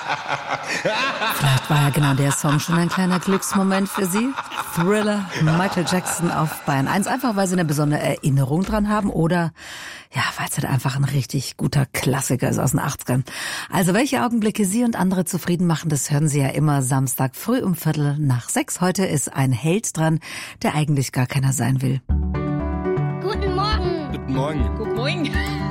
Vielleicht war ja genau der Song schon ein kleiner Glücksmoment für Sie. Thriller, Michael Jackson auf Bayern 1, einfach weil Sie eine besondere Erinnerung dran haben oder ja, weil es halt einfach ein richtig guter Klassiker ist aus den 80ern. Also welche Augenblicke Sie und andere zufrieden machen, das hören Sie ja immer Samstag früh um 5:45. Heute ist ein Held dran, der eigentlich gar keiner sein will. Guten Morgen. Guten Morgen. Guten Morgen.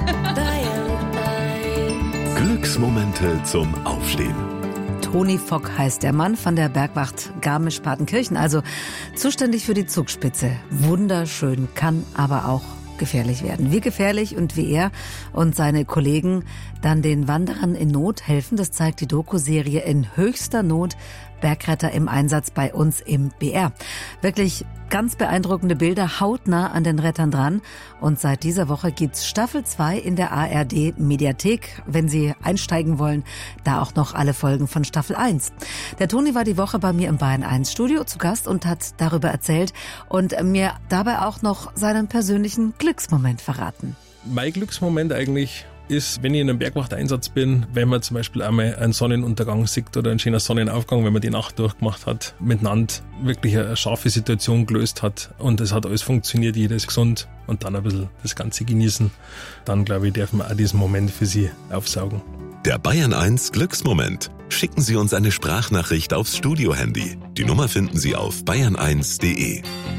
Glücksmomente zum Aufstehen. Toni Fock heißt der Mann von der Bergwacht Garmisch-Partenkirchen, also zuständig für die Zugspitze. Wunderschön, kann aber auch gefährlich werden. Wie gefährlich und wie er und seine Kollegen dann den Wanderern in Not helfen, das zeigt die Doku-Serie In höchster Not, Bergretter im Einsatz bei uns im BR. Wirklich ganz beeindruckende Bilder, hautnah an den Rettern dran. Und seit dieser Woche gibt's Staffel 2 in der ARD-Mediathek. Wenn Sie einsteigen wollen, da auch noch alle Folgen von Staffel 1. Der Toni war die Woche bei mir im Bayern 1 Studio zu Gast und hat darüber erzählt und mir dabei auch noch seinen persönlichen Glücksmoment verraten. Mein Glücksmoment eigentlich ist, wenn ich in einem Bergwachteinsatz bin, wenn man zum Beispiel einmal einen Sonnenuntergang sieht oder einen schönen Sonnenaufgang, wenn man die Nacht durchgemacht hat, miteinander wirklich eine scharfe Situation gelöst hat und es hat alles funktioniert, jeder ist gesund und dann ein bisschen das Ganze genießen, dann glaube ich, dürfen wir auch diesen Moment für Sie aufsaugen. Der Bayern 1 Glücksmoment. Schicken Sie uns eine Sprachnachricht aufs Studio-Handy. Die Nummer finden Sie auf bayern1.de.